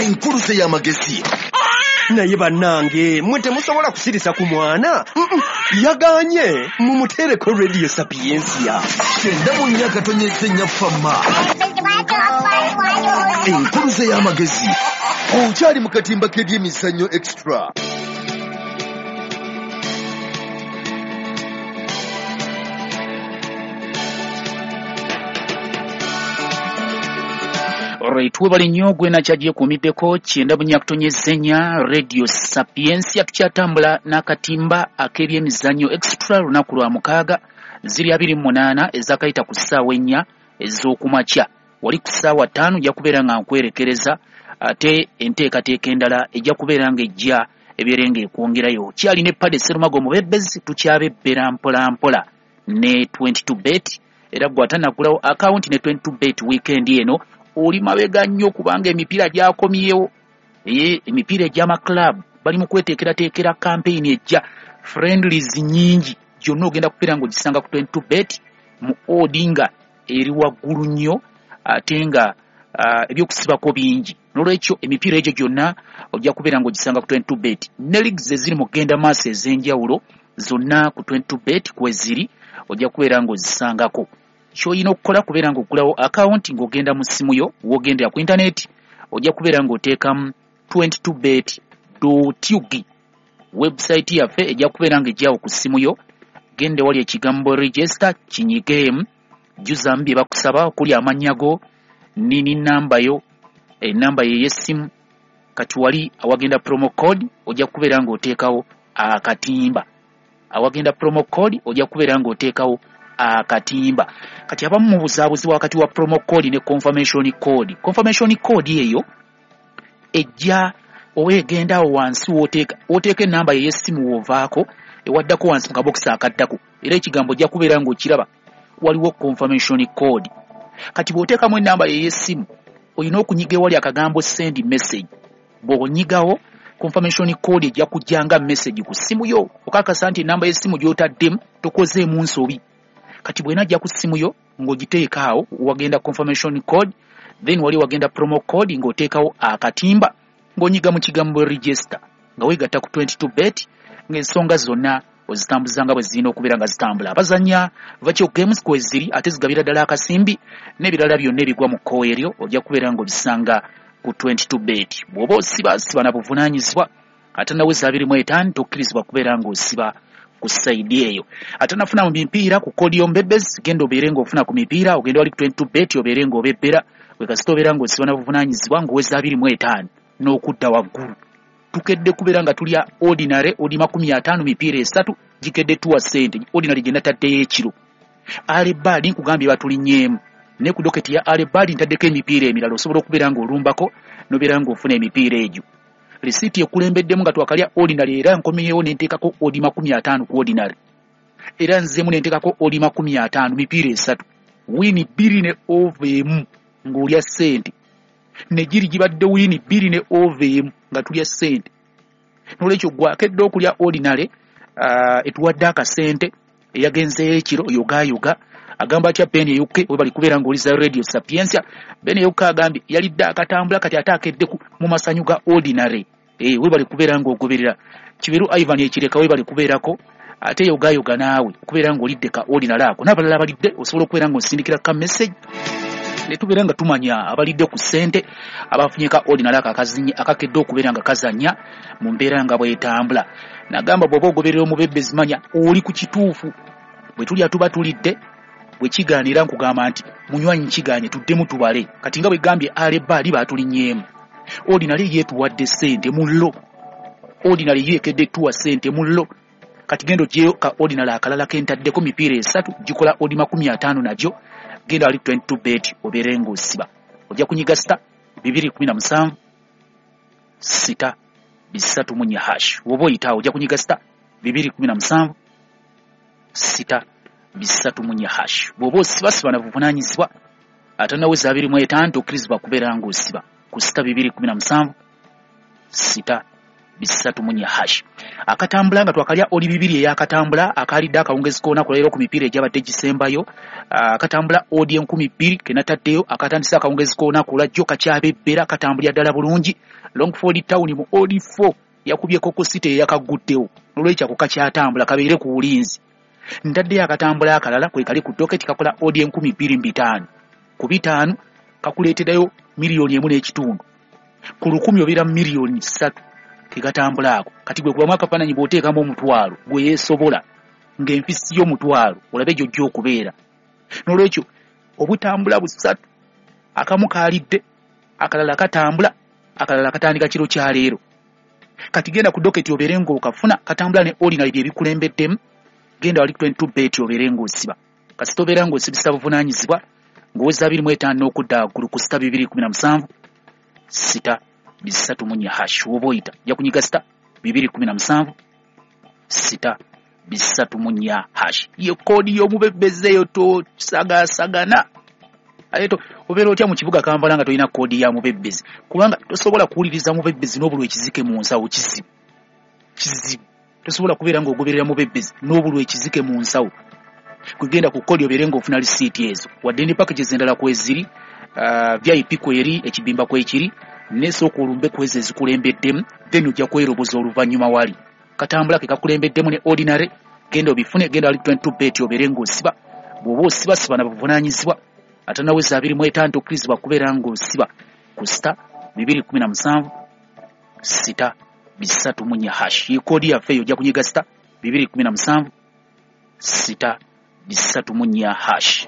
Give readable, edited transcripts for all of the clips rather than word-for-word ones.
Enkuluze y'amagezi. Naye bannange mwe temusobola kusirisa ku mwana yaganye mumutereko Radio Sapiensia. Kyenda mu nnyaka tonyezenya fama. Enkuluze y'amagezi. Okyali mu katimba k'ebyemizannyo extra. Alright, webali nnyo gwe nakyajje kumiddeko kyenda mu nnyaka tonyezenya Radio Sapiensia tukyatambula n'akatimba ak'ebyemizannyo extra lunaku lwa mukaaga ziri 28 ezakayita ku ssaawa 4 ez'okumakya. Wali ku ssaawa 5 ejja kubeera nga nkwerekereza ate enteekateeka endala ejja kubeera nga ejja ebyerenge ekwongerayo. Kyali ne Padde Sserumago mu Bebbezi tukyabebbera mpola ne 22bet era gwatanagulawo account ne 22bet weekend eno oli mabega nnyo kubanga emipiira gyakomyewo. Emipiira egy'ama club bali mu kweteekerateekera campaign ejja friendlies nyingi gyonna ogenda kubeera ng'ogisanga ku 22bet mu odinga eri waggulu nnyo ate nga ebyokusibako bingi. N'olwekyo emipiira egyo gyonna ojja kubeera ng'ogisanga ku 22bet. Ne leagues eziri mu genda maaso ez'enjawulo zonna ku 22bet kweziri ojja kubeera ng'ozisangako. Ky'olina okukola kubeera ng'ogulawo account ng'ogenda mu ssimu yo w'ogendera ku internet ojja kubeera ng'oteekamu 22bet.ug website yaffe ejja kubeera ng'ejjawo ku ssimu yo. Gende wali ekigambo register kinyigeemu jjuzamu bye bakusaba okuli amannya go nini namba yo enamba ye y'essimu kati wali awagenda promo code ojja kubeera ng'oteekawo akatimba. Awagenda promo code ojja kubeera ng'oteekawo akatimba. Kati abamu mu buzaabuzi wakati wa promo code ne confirmation code. Confirmation code eyo ejja owegenda wansi woteeka enamba y'essimu wovaako ewaddako wansi mu kabokisi akaddako era ekigambo ojja kubeera ng'okiraba waliwo confirmation code. Kati bw'oteekamu enamba y'essimu olina okunyiga ewali akagambo send message. Bw'onyigawo confirmation code ejja kujjanga message ku ssimu yo okakasa nti enamba y'essimu gy'otaddemu tokozeemu nsobi. Kati bwena ajja ku ssimu yo ng'ogiteekaawo wagenda confirmation code then wali wagenda promo code ng'oteekawo akatimba ng'onyiga mu kigambo register nga weegatta ku 22bet ng'ensonga zonna ozitambuzanga bwe zirina okubeera nga zitambula. Abazannya virtual games kweziri ate zigabira ddala akasimbi n'ebirala byonna ebigwa mu kkowe eryo ojja kubeera ng'obisanga ku 22bet. Bw'oba osiba na buvunaanyizibwa ate naweza 25 tokkirizibwa kubeera ng'osiba ku side eyo. Ate nafuna mu mipiira ku Kodiyo Bebbezi genda obeere ng'ofuna ku mipiira ogenda wali 22bet obeere ng'obebbera bwe kasita obeera ng'osiba na buvunaanyizibwa ng'oweza 25 n'okudda waggulu. Tukedde kubeera nga tulya ordinary odi 50 mipiira 3 gikedde tuwa sente ordinary gye nataddeyo ekiro. Alebadi nkugambye batulinnyeemu ne ku doketi ya Alebadi ntaddeko emipiira emirala osobola okubeera ng'olumbako n'obeera ng'ofuna emipiira egyo. Receipt ekulembeddemu nga twakalya ordinary era nkomyewo nenteekako odi 50 ku ordinary era nzemu nenteekako odi 50 mipiira 3 wini 2 ne over emu ng'olya sente ne giri gibadde wini 2 ne over emu nga tulya sente. N'olwekyo gwakedde okulya ordinary etuwadde akasente eyagenzeyo ekiro yogayoga agamba atya Ben Eyuke we bali kubeera ng'oliza Radio Sapiensia. Ben Eyuke agambye yalidde akatambula kati ataakedde mu masanyu ga ordinary we bali kubeera ng'ogoberera. Kibiru Ivan ekireka we bali kubeerako ate yogayoga naawe kubeera ng'olidde ka ordinary ako n'abalala balidde osobola okubeera ng'osindikira ka message ne tubeera nga tumanya abalidde ku ssente abafunye ka ordinary akakedde okubeera nga kazanya mu mbeera nga bwetambula. Nagamba bw'oba ogoberera Omubebbezi manya oli ku kituufu. Bwe tulya tuba tulidde bwe kigaanira nkugamba nti munywanyi kigaanye tuddemu tubale. Kati nga bwe gambye Alebali batulinnyeemu ordinary yeetuwadde ssente mullo ordinary yeekedde tuwa ssente mullo. Kati gendo gyeyo ka ordinary akalala kentaddeko mipiira 3 gikola odi 50 nagyo genda ali 22bet obeere ng'osiba. Ojja kunyiga star 217 6 bisatu munye hash woba oyitaawo ojja kunyiga star 217 6 bisatu munye hash. Bw'oba osibasiba na buvunaanyizibwa ate naweza 25 okkirizibwa kubeera ng'osiba ku star 217 6 *3 akatambula nga twakalya oli 2 eyakatambula akalidde akawungezi koona kuleero ku mipiira egyabadde gisembayo akatambula odi 20,000 kenataddeyo akatandisa akawungezi koona kulajjo kakyabebbera katambulya ddala bulungi Longford Town mu odi 4 yakubye Coco City eyakaguddewo olw'ekyo ako kakyatambula kabeere ku bulinzi ndadde akatambula akalala kwe kali ku docket kakola odi 12,500 ku 5 kakuleeterayo miliyoni 1.5 ku 10 obira miliyoni 3 kegatambula ako kati gwe kuba mwaka fananyi bw'oteekamu omutwalo gwe yeesobola ng'empisi y'omutwalo olabe gy'ojja okubeera n'olwekyo obutambula busatu akamu kaalidde akalala katambula akalala katandika kiro kya leero kati genda ku doketi obeere ng'okafuna katambula ne ordinary bye bikulembeddemu genda wali 22 bet obeere ng'osiba kasi tobeera ng'osibisa buvunaanyizibwa ng'oweza 25 okudda waggulu ku *217 *3 woba oyita ja kunyiga *217 *3 ye koodi y'omubebbezi tosagaasagana ayeto obeera otya mu kibuga Kampala nga tolina koodi ya mubebbezi kubanga tosobola kuwuliriza mubebbezi n'obulwa ekizike mu nsawo kizibu tosobola kubeera ng'ogoberera mubebbezi n'obulwa ekizike mu nsawo kugenda ku koodi obeere ng'ofuna lisiiti ezo wadde ne packages endala kweziri VIP kweri ekibimba kwekiri nesooka olumbe kwezi ezikulembeddemu then ojja kweroboza oluvannyuma wali katambula ke kakulembeddemu ne ordinary genda obifune genda wali 22 bet obeere ng'osiba bw'oba osiba na buvunaanyizibwa atanaweza 25 okkirizibwa kubeera ng'osiba ku *217 *3 ye koodi yaffe eyo ojja kunyiga *217 *3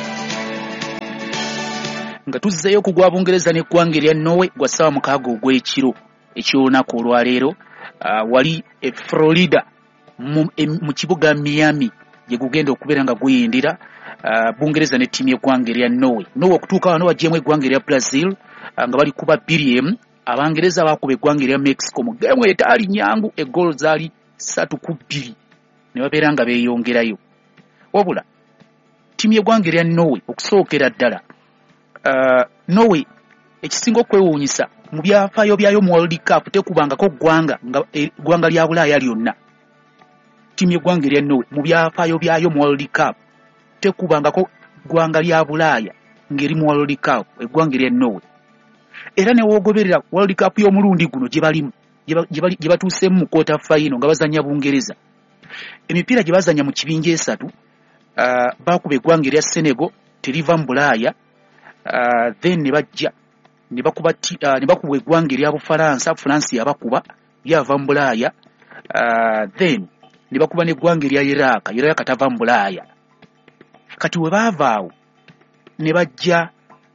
nga tuzzeeyo kugwa Bungereza n'eggwanga erya Norway gwa ssaawa 6 ogw'ekiro eky'olunaku olwaleero wali e Florida mu kibuga Miami gye gugenda okubeera nga guyindira Bungereza ne ttiimu y'eggwanga erya Norway okutuuka wano wajjemu eggwanga erya Brazil nga bali kuba 2-1 Abangereza baakuba eggwanga erya Mexico mu geemu etaali nyangu eggoolo zaali 3-2 ne babeera nga beeyongerayo wabula ttiimu y'eggwanga erya Norway okusookera ddala Norway ekisinga okwewuunyisa mu byafaayo byayo mu World Cup tekubangako ggwanga lya Bulaaya lyonna ttiimu y'eggwanga erya Norway mu byafaayo byayo mu World Cup tekubangako ggwanga lya Bulaaya ng'eri mu World Cup eggwanga erya Norway era ne woogoberera World Cup y'omulundi guno gye balimu gye batuuseemu mu quarter final nga bazannya Bungereza emipiira gye bazannya mu kibinja esatu baakuba eggwanga erya Senegal teriva mu Bulaaya then ne bakuba eggwanga erya Bufalansa France yabakuba lyava mu Bulaaya then ne bakuba n'eggwanga erya Iraq tava mu Bulaaya kati we baavaawo ne bajja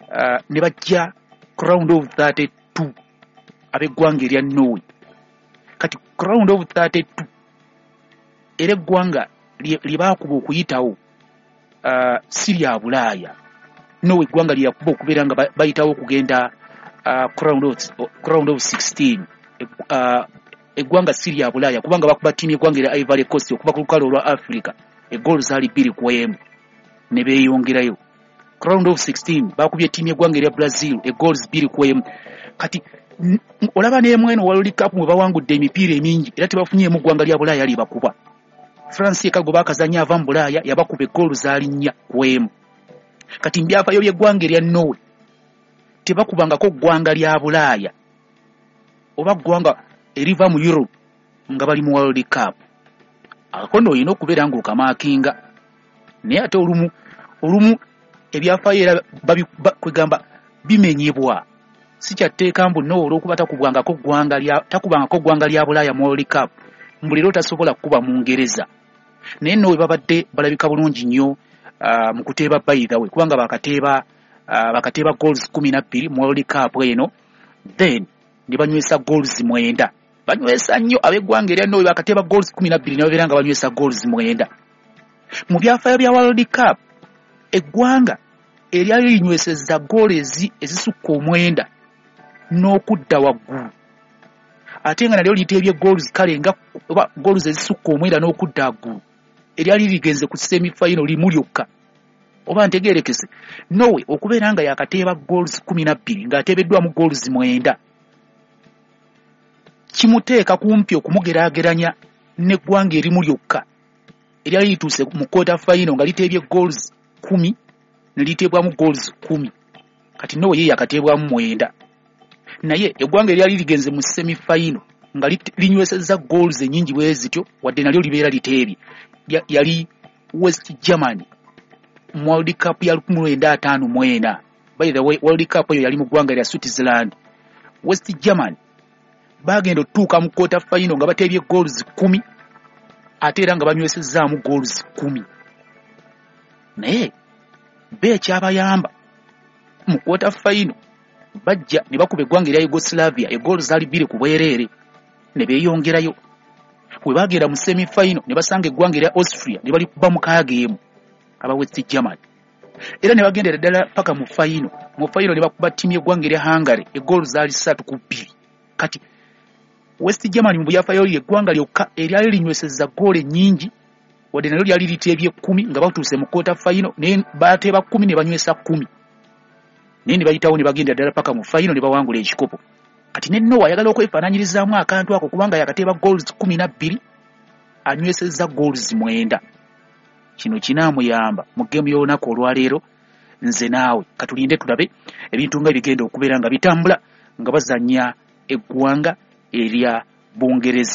round of 32 ab'eggwanga erya Norway kati round of 32 era eggwanga lye baakuba okuyitawo si lya Bulaaya Norway eggwanga lye yakuba okubeera nga bayitawo okugenda round of 16 eggwanga si lya Bulaaya kubanga bakuba ttiimu y'eggwanga erya Ivory Coast okuva ku lukalu olwa Africa eggoolo zaali 2-1 ne beeyongerayo round of 16 bakubye ttiimu y'eggwanga erya Brazil eggoolo 2-1 kati olaba n'emweno World Cup mwe bawangudde emipiira emingi era tebafunyeemu ggwanga lya Bulaaya libakuba France ekago bakazanya ava mu Bulaaya yabakuba eggoolo zaali 4-1 kati mbyafaayo by'eggwanga erya Norway tebakubangako ggwanga lya Bulaaya oba ggwanga eriva mu Europe nga bali mu World Cup akono olina okubeera ng'okamaakinga naye ate olumu ebyafaayo era kwegamba bimenyebwa si kyatteeka mbu no olw'okuba takubangako ggwanga lya Bulaaya mu World Cup mbu leero tasobola kuba mu Ngereza naye nno we babadde balabika bulungi nnyo mu kuteeba by the way kubanga bakateeba goals 12 mu World Cup eno then ne banywesa goals 9 banywesa nnyo ab'eggwanga erya Norway bakateeba goals 12 ne babeera nga banywesa goals 9 mu byafaayo bya World Cup eggwanga eryali linywesezza goals ezisukka 9 n'okudda waggulu ate nga nalyo liteebye goals kale nga goals ezisukka 9 n'okudda waggulu eryali ligenze ku semi-final limu lyokka oba ntegeerekese Norway okubeera nga yakateeba goals 12 ng'ateebeddwamu goals 9 kimuteeka kumpi okumugeraageranya n'eggwanga erimu lyokka eryali lituuse mu quarter final nga liteebye goals 10 ne liteebwamu goals 10. Kati Norway ye yakateebwamu 9. Naye eggwanga eryali ligenze mu semi final nga linywesezza goals ennyingi bwe zityo wadde nalyo libeera liteebye yali West Germany mu World Cup ya 1954. By the way, World Cup eyo yali mu ggwanga lya Switzerland. West Germany bagenda otuuka mu quarter final nga bateebye goals 10 ate era nga banywesezaamu goals 10. Naye ekyabayamba mu quarter final bajja ne bakuba eggwanga erya Yugoslavia goals zaali 2 ku bwereere ne beeyongerayo. Bwe bagenda mu semi final ne basanga eggwanga erya Austria ne balikuba 6 aba West Germany. Era ne bagendera ddala paka mu final. Mu final ne bakuba ttiimu y'eggwanga erya Hungary goals zaali 3 ku 2. Kati West Germany mu byafayo eggwanga lyokka eryali linywesezza goal ennyingi wadde nalyo lyali liteebye 10 nga batuuse mu quarter final ne bateeba 10 ne banywesa 10. Naye ne bayitawo ne bagenda ddala paka mu final ne bawangula ekikopo. Kati ne Norway ayagala okwefaananyirizaamu akantu ako kubanga yakateeba goals 12 anywesezza goals 9. Kino kinaamuyamba mu game y'olunaku olwaleero. Nze naawe katulinde tulabe ebintu nga bigenda okubeera nga bitambula nga bazannya eggwanga erya Bungereza.